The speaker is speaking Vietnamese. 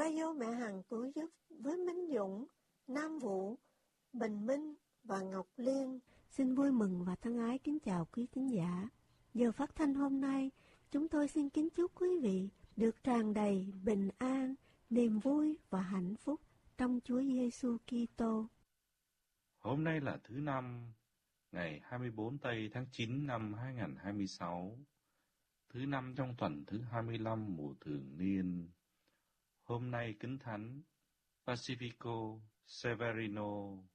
Radio Mẹ Hằng Cứu Giúp với Minh Dũng, Nam Vũ, Bình Minh và Ngọc Liên xin vui mừng và thân ái kính chào quý thính giả. Giờ phát thanh hôm nay, chúng tôi xin kính chúc quý vị được tràn đầy bình an, niềm vui và hạnh phúc trong Chúa Giêsu Kitô. Hôm nay là thứ Năm, ngày 24 tây tháng 9 năm 2026, thứ Năm trong tuần thứ 25 mùa thường niên. Hôm nay Kính Thánh Pacifico Severino